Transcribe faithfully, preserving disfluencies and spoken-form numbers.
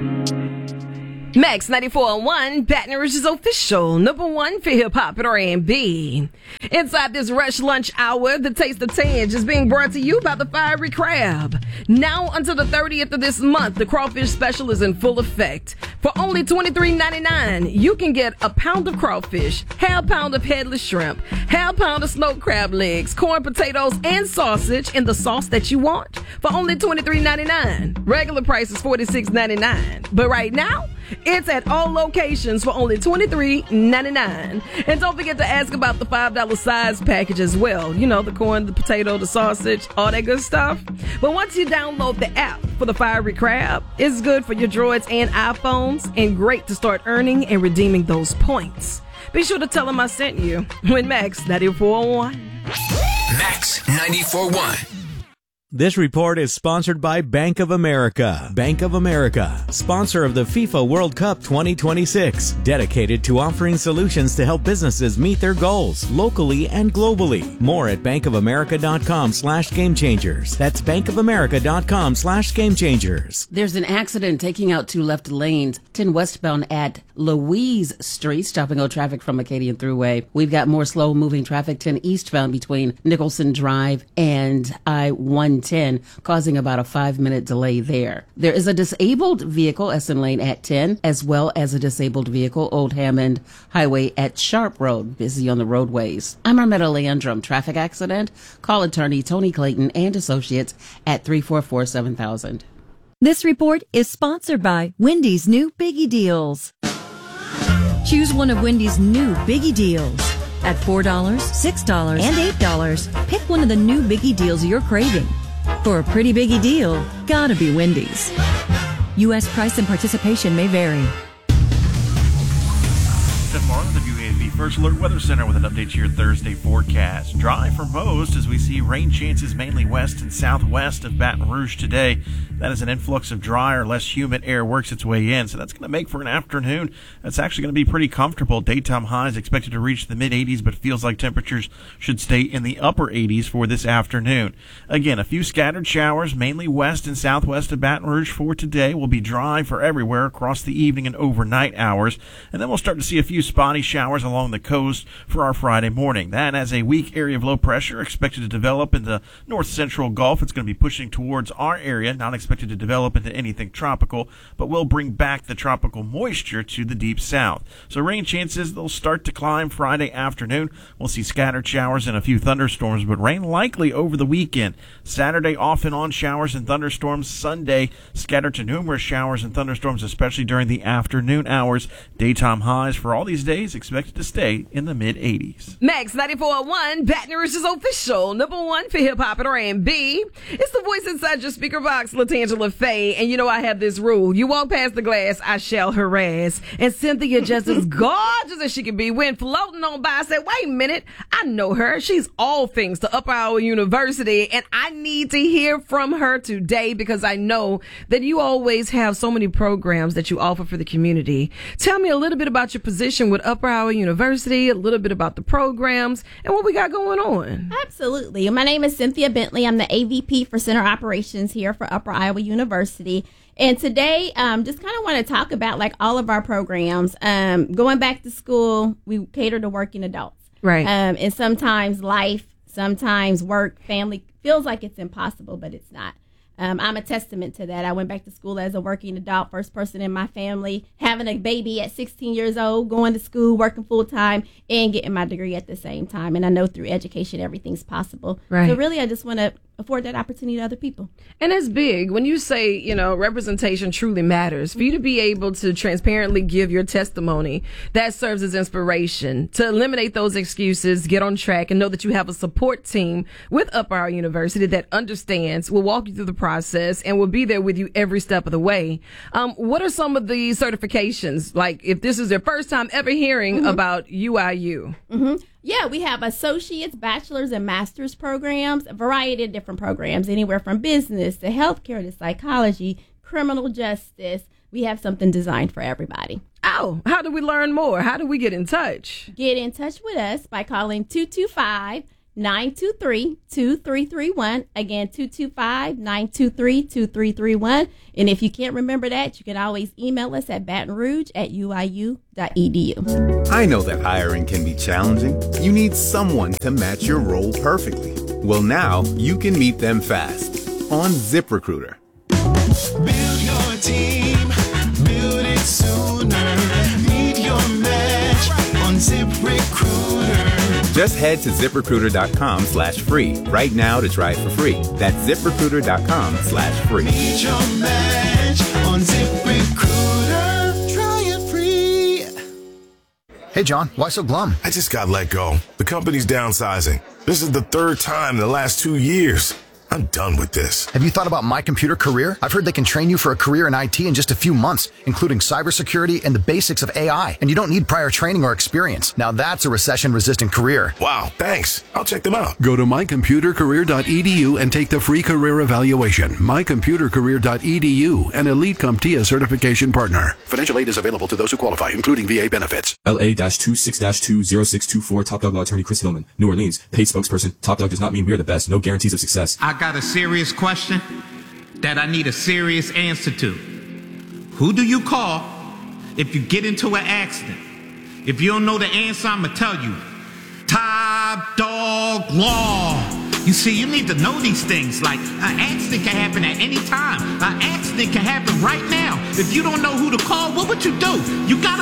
Max ninety-four point one, Baton Rouge's official number one for hip-hop and R and B. Inside this Rush Lunch Hour, the Taste of Tange is being brought to you by the Fiery Crab. Now until the thirtieth of this month, the crawfish special is in full effect. For only twenty-three ninety-nine, you can get a pound of crawfish, half pound of headless shrimp, half pound of smoked crab legs, corn, potatoes, and sausage in the sauce that you want for only twenty-three ninety-nine. Regular price is forty-six ninety-nine. But right now, it's at all locations for only twenty-three ninety-nine. And don't forget to ask about the five dollar size package as well. You know, the corn, the potato, the sausage, all that good stuff. But once you download the app for the Fiery Crab, it's good for your Droids and iPhones and great to start earning and redeeming those points. Be sure to tell them I sent you with Max ninety-four point one. Max ninety-four point one. This report is sponsored by Bank of America. Bank of America, sponsor of the FIFA World Cup twenty twenty-six, dedicated to offering solutions to help businesses meet their goals locally and globally. More at bankofamerica.com slash game changers. That's bankofamerica.com slash game changers. There's an accident taking out two left lanes, ten westbound at Louise Street, stopping all traffic from Acadian Thruway. We've got more slow-moving traffic, ten eastbound between Nicholson Drive and I one ten, causing about a five-minute delay there. There is a disabled vehicle, Essen Lane at ten, as well as a disabled vehicle, Old Hammond Highway at Sharp Road, busy on the roadways. I'm Armetta Landrum. Traffic accident? Call attorney Tony Clayton and Associates at three four four, seven thousand. This report is sponsored by Wendy's new Biggie Deals. Choose one of Wendy's new Biggie Deals. At four dollars, six dollars, and eight dollars, pick one of the new Biggie Deals you're craving. For a pretty biggie deal, gotta be Wendy's. U S price and participation may vary. Jeff Marlin, the W A V First Alert Weather Center with an update to your Thursday forecast. Dry for most as we see rain chances mainly west and southwest of Baton Rouge today. That is an influx of drier, less humid air works its way in, so that's going to make for an afternoon that's actually going to be pretty comfortable. Daytime highs expected to reach the mid eighties, but feels like temperatures should stay in the upper eighties for this afternoon. Again, a few scattered showers, mainly west and southwest of Baton Rouge for today. Will be dry for everywhere across the evening and overnight hours, and then we'll start to see a few spotty showers along the coast for our Friday morning. That as a weak area of low pressure expected to develop in the north-central Gulf. It's going to be pushing towards our area, not expected to develop into anything tropical, but will bring back the tropical moisture to the deep south. So rain chances, they'll start to climb Friday afternoon. We'll see scattered showers and a few thunderstorms, but rain likely over the weekend. Saturday, off and on showers and thunderstorms. Sunday, scattered to numerous showers and thunderstorms, especially during the afternoon hours. Daytime highs for all these days expected to stay in the mid eighties. Max ninety-four point one, Baton Rouge's official number one for hip-hop and R and B. It's the voice inside your speaker box, Latangela Faye, and you know I have this rule. You walk past the glass, I shall harass. And Cynthia, just as gorgeous as she can be, went floating on by. I said, wait a minute, I know her. She's all things to Upper Iowa University, and I need to hear from her today because I know that you always have so many programs that you offer for the community. Tell me a little bit about your position with Upper Iowa University, a little bit about the programs, and what we got going on. Absolutely. My name is Cynthia Bentley. I'm the A V P for Center Operations here for Upper Iowa University. And today, um, just kind of want to talk about like all of our programs. Um, going back to school, we cater to working adults. Right. Um, and sometimes life, sometimes work, family feels like it's impossible, but it's not. Um, I'm a testament to that. I went back to school as a working adult, first person in my family, having a baby at sixteen years old, going to school, working full time, and getting my degree at the same time. And I know through education, everything's possible. Right. So really, I just want to afford that opportunity to other people. And it's big. When you say, you know, representation truly matters, for you to be able to transparently give your testimony, that serves as inspiration to eliminate those excuses, get on track, and know that you have a support team with Upper Iowa University that understands, will walk you through the process, and will be there with you every step of the way. Um, what are some of the certifications? Like, if this is your first time ever hearing mm-hmm. about U I U. Mm-hmm. Yeah, we have associates, bachelor's, and master's programs, a variety of different programs, anywhere from business to healthcare to psychology, criminal justice. We have something designed for everybody. Oh, how do we learn more? How do we get in touch? Get in touch with us by calling two two five, nine two three, two three three one. Again, two two five, nine two three, two three three one. And if you can't remember that, you can always email us at baton rouge at u i u dot e d u. I know that hiring can be challenging. You need someone to match your role perfectly. Well, now you can meet them fast on ZipRecruiter. Build your team, build it sooner. Meet your match on ZipRecruiter. Just head to ZipRecruiter.com slash free right now to try it for free. That's ZipRecruiter.com slash free. Meet your match on ZipRecruiter. Try it free. Hey, John, why so glum? I just got let go. The company's downsizing. This is the third time in the last two years. I'm done with this. Have you thought about My Computer Career? I've heard they can train you for a career in I T in just a few months, including cybersecurity and the basics of A I. And you don't need prior training or experience. Now that's a recession-resistant career. Wow, thanks. I'll check them out. Go to my computer career dot e d u and take the free career evaluation. my computer career dot e d u, an Elite CompTIA certification partner. Financial aid is available to those who qualify, including V A benefits. L A twenty-six two oh six two four, Top Dog Law Attorney Chris Hillman, New Orleans. Paid spokesperson. Top Dog does not mean we're the best. No guarantees of success. I got a serious question that I need a serious answer to. Who do you call if you get into an accident? If you don't know the answer, I'm going to tell you. Top Dog Law. You see, you need to know these things. Like, an accident can happen at any time. An accident can happen right now. If you don't know who to call, what would you do? You got